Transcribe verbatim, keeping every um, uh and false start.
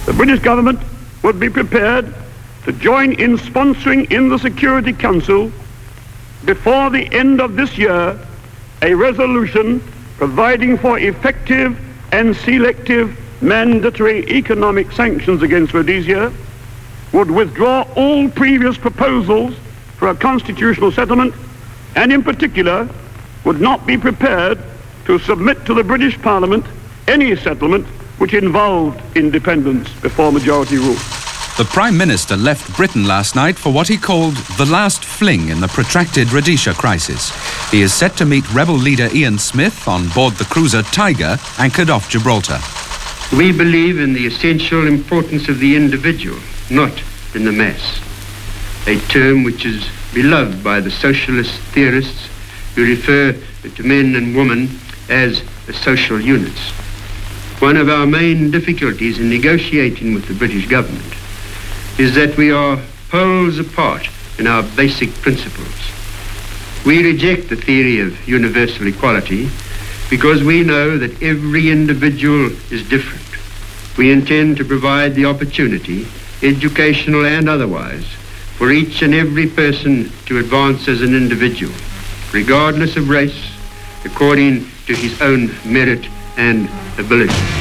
The British government would be prepared to join in sponsoring in the Security Council before the end of this year a resolution providing for effective and selective mandatory economic sanctions against Rhodesia, would withdraw all previous proposals for a constitutional settlement, and in particular would not be prepared to submit to the British Parliament any settlement which involved independence before majority rule. The Prime Minister left Britain last night for what he called the last fling in the protracted Rhodesia crisis. He is set to meet rebel leader Ian Smith on board the cruiser Tiger, anchored off Gibraltar. We believe in the essential importance of the individual, not in the mass, a term which is beloved by the socialist theorists who refer to men and women as social units. One of our main difficulties in negotiating with the British government is that we are poles apart in our basic principles. We reject the theory of universal equality because we know that every individual is different. We intend to provide the opportunity, educational and otherwise, for each and every person to advance as an individual, regardless of race, according to his own merit and ability.